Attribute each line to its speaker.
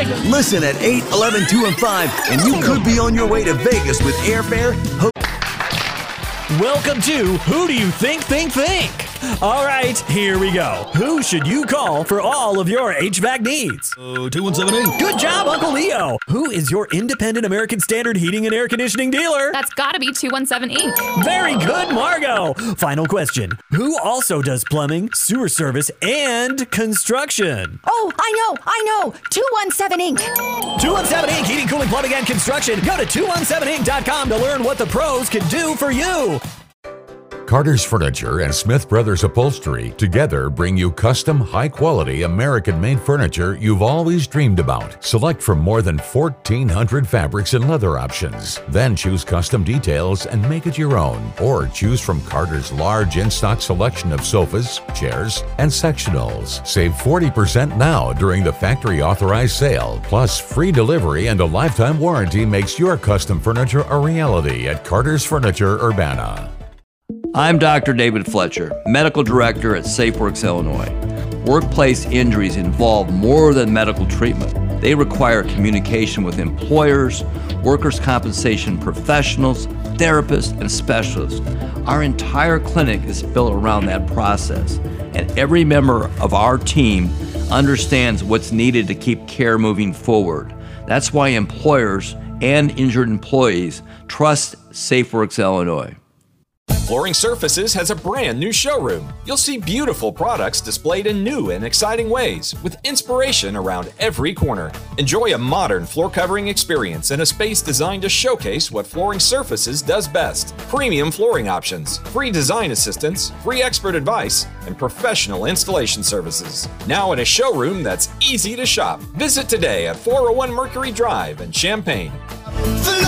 Speaker 1: Bye.
Speaker 2: Listen at 8, 11, 2, and 5, and you could be on your way to Vegas with airfare.
Speaker 1: Welcome to Who Do You Think? All right, here we go. Who should you call for all of your HVAC needs?
Speaker 3: 2178.
Speaker 1: Good job, Uncle Leo. Who is your independent American Standard heating and air conditioning dealer?
Speaker 4: That's gotta be 217 Inc.
Speaker 1: Very good, Margot. Final question. Who also does plumbing, sewer service, and construction?
Speaker 5: Oh, I know. 217 Inc.
Speaker 1: 217 Inc. Heating, cooling, plumbing, and construction. Go to 217inc.com to learn what the pros can do for you.
Speaker 6: Carter's Furniture and Smith Brothers Upholstery together bring you custom, high-quality, American-made furniture you've always dreamed about. Select from more than 1,400 fabrics and leather options. Then choose custom details and make it your own. Or choose from Carter's large in-stock selection of sofas, chairs, and sectionals. Save 40% now during the factory-authorized sale. Plus, free delivery and a lifetime warranty makes your custom furniture a reality at Carter's Furniture Urbana.
Speaker 7: I'm Dr. David Fletcher, Medical Director at SafeWorks Illinois. Workplace injuries involve more than medical treatment. They require communication with employers, workers' compensation professionals, therapists, and specialists. Our entire clinic is built around that process, and every member of our team understands what's needed to keep care moving forward. That's why employers and injured employees trust SafeWorks Illinois.
Speaker 8: Flooring Surfaces has a brand new showroom. You'll see beautiful products displayed in new and exciting ways, with inspiration around every corner. Enjoy a modern floor covering experience in a space designed to showcase what Flooring Surfaces does best. Premium flooring options, free design assistance, free expert advice, and professional installation services. Now in a showroom that's easy to shop. Visit today at 401 Mercury Drive in Champaign.